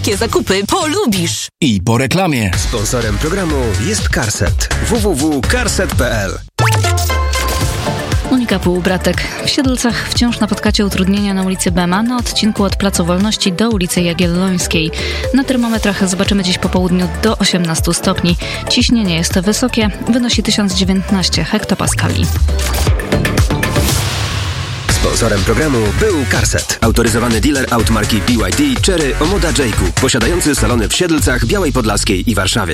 Takie zakupy polubisz. I po reklamie. Sponsorem programu jest Carset. www.carset.pl. Monika Półbratek. W Siedlcach wciąż napotkacie utrudnienia na ulicy Bema na odcinku od Placu Wolności do ulicy Jagiellońskiej. Na termometrach zobaczymy dziś po południu do 18 stopni. Ciśnienie jest wysokie, wynosi 1019 hektopaskali. Sponsorem programu był Carset, autoryzowany dealer aut marki BYD, Chery, Omoda, Jayku, posiadający salony w Siedlcach, Białej Podlaskiej i Warszawie.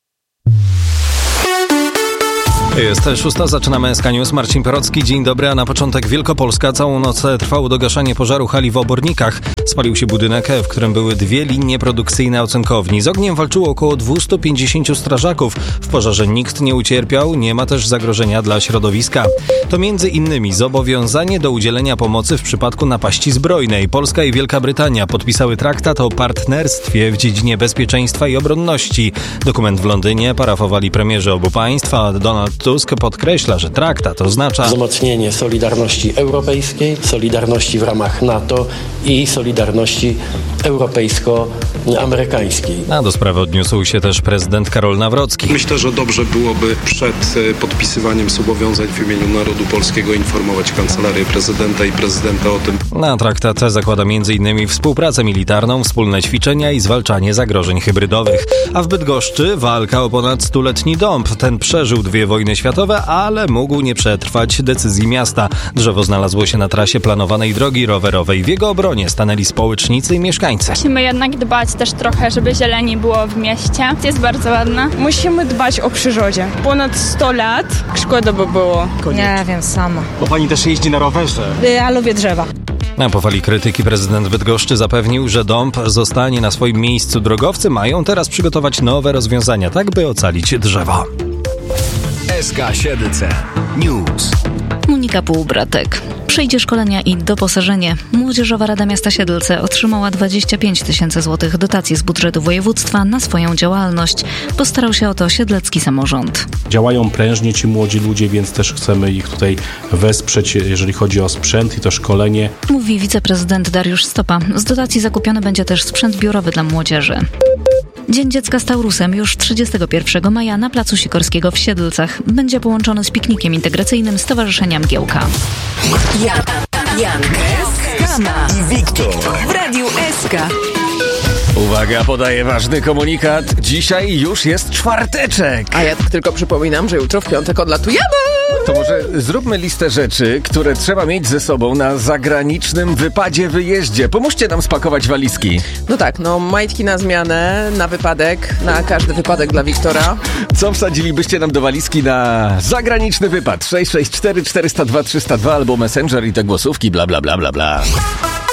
Jest 6, zaczynamy SK News. Marcin Perocki, dzień dobry, a na początek Wielkopolska. Całą noc trwało dogaszanie pożaru hali w Obornikach. Spalił się budynek, w którym były 2 linie produkcyjne ocenkowni. Z ogniem walczyło około 250 strażaków. W pożarze nikt nie ucierpiał, nie ma też zagrożenia dla środowiska. To między innymi zobowiązanie do udzielenia pomocy w przypadku napaści zbrojnej. Polska i Wielka Brytania podpisały traktat o partnerstwie w dziedzinie bezpieczeństwa i obronności. Dokument w Londynie parafowali premierzy obu państw, a Donald Tusk podkreśla, że traktat oznacza wzmocnienie solidarności europejskiej, solidarności w ramach NATO i solidarności europejsko-amerykańskiej. A do sprawy odniósł się też prezydent Karol Nawrocki. Myślę, że dobrze byłoby przed podpisywaniem zobowiązań w imieniu narodu polskiego informować Kancelarię Prezydenta i Prezydenta o tym. Na traktat zakłada m.in. współpracę militarną, wspólne ćwiczenia i zwalczanie zagrożeń hybrydowych. A w Bydgoszczy walka o ponad 100-letni dąb. Ten przeżył 2 wojny światowe, ale mógł nie przetrwać decyzji miasta. Drzewo znalazło się na trasie planowanej drogi rowerowej. W jego obronie stanęli społecznicy i mieszkańcy. Musimy jednak dbać też trochę, żeby zieleni było w mieście. Jest bardzo ładna. Musimy dbać o przyrodzie. Ponad 100 lat. Szkoda by było. Nie wiem, sama. Bo pani też jeździ na rowerze. Ja lubię drzewa. Na po fali krytyki prezydent Bydgoszczy zapewnił, że dąb zostanie na swoim miejscu. Drogowcy mają teraz przygotować nowe rozwiązania, tak by ocalić drzewa. SK Siedlce News. Monika Półbratek. Przyjdzie szkolenia i doposażenie. Młodzieżowa Rada Miasta Siedlce otrzymała 25 000 złotych dotacji z budżetu województwa na swoją działalność. Postarał się o to siedlecki samorząd. Działają prężnie ci młodzi ludzie, więc też chcemy ich tutaj wesprzeć, jeżeli chodzi o sprzęt i to szkolenie. Mówi wiceprezydent Dariusz Stopa. Z dotacji zakupiony będzie też sprzęt biurowy dla młodzieży. Dzień Dziecka z Taurusem już 31 maja na Placu Sikorskiego w Siedlcach. Będzie połączony z piknikiem integracyjnym Stowarzyszenia Mgiełka. Jan, Kama i Wiktor w Radiu SK. Uwaga, podaję ważny komunikat. Dzisiaj już jest czwarteczek. A ja tak tylko przypominam, że jutro w piątek odlatujemy. To może zróbmy listę rzeczy, które trzeba mieć ze sobą na zagranicznym wyjeździe. Pomóżcie nam spakować walizki. No tak, majtki na zmianę, na wypadek, na każdy wypadek dla Wiktora. Co wsadzilibyście nam do walizki na zagraniczny wypad? 664 402 302 albo Messenger i te głosówki, bla bla bla bla bla.